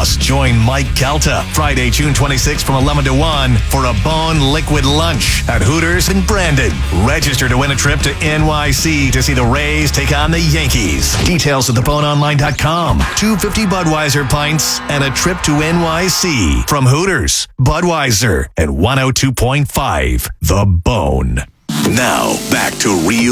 Boss. Join Mike Calta Friday, June 26th from 11 to 1 for a Bone Liquid Lunch at Hooters in Brandon. Register to win a trip to NYC to see the Rays take on the Yankees. Details at theboneonline.com. $2.50 Budweiser pints and a trip to NYC from Hooters, Budweiser, and 102.5 The Bone. Now, back to Real